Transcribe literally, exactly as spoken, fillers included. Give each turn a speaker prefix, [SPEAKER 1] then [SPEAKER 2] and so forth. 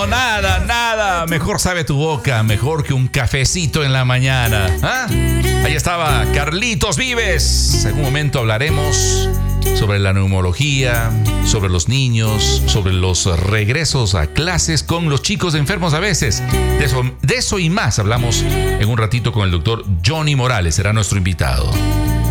[SPEAKER 1] No, nada, nada. Mejor sabe tu boca, mejor que un cafecito en la mañana. ¿Ah? Ahí estaba Carlitos Vives. En un momento hablaremos sobre la neumología, sobre los niños, sobre los regresos a clases con los chicos enfermos a veces. De eso, de eso y más hablamos en un ratito con el doctor Johnny Morales. Será nuestro invitado.